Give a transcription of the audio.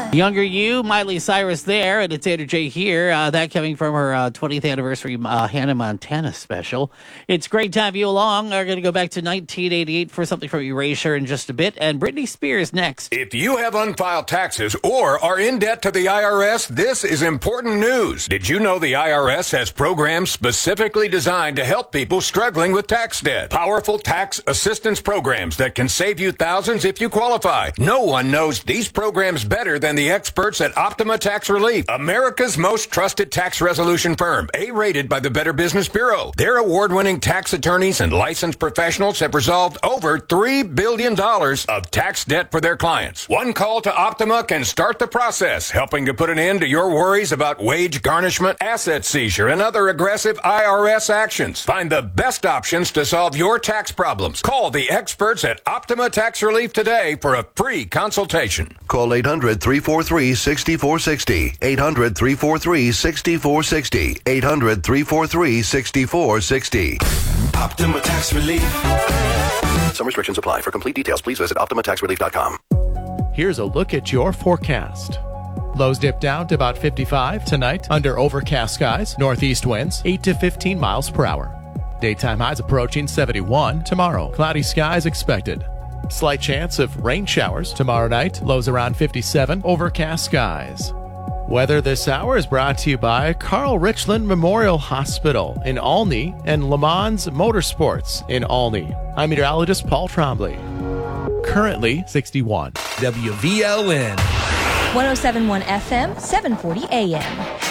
Younger You, Miley Cyrus there, and it's Andrew J here. That coming from her 20th anniversary Hannah Montana special. It's great to have you along. We're going to go back to 1988 for something from Erasure in just a bit, and Britney Spears next. If you have unfiled taxes or are in debt to the IRS, this is important news. Did you know the IRS has programs specifically designed to help people struggling with tax debt? Powerful tax assistance programs that can save you thousands if you qualify. No one knows these programs better than the experts at Optima Tax Relief, America's most trusted tax resolution firm, A-rated by the Better Business Bureau. Their award-winning tax attorneys and licensed professionals have resolved over $3 billion of tax debt for their clients. One call to Optima can start the process, helping to put an end to your worries about wage garnishment, asset seizure, and other aggressive IRS actions. Find the best options to solve your tax problems. Call the experts at Optima Tax Relief today for a free consultation. Call 800-343-6460. 800-343-6460. 800-343-6460. Optima Tax Relief. Some restrictions apply. For complete details, please visit OptimaTaxRelief.com. Here's a look at your forecast. Lows dip down to about 55 tonight under overcast skies. Northeast winds 8 to 15 miles per hour. Daytime highs approaching 71 tomorrow. Cloudy skies expected. Slight chance of rain showers tomorrow night. Lows around 57. Overcast skies. Weather this hour is brought to you by Carl Richland Memorial Hospital in Olney and Le Mans Motorsports in Olney. I'm meteorologist Paul Trombley. Currently 61. WVLN. 107.1 FM, 740 AM.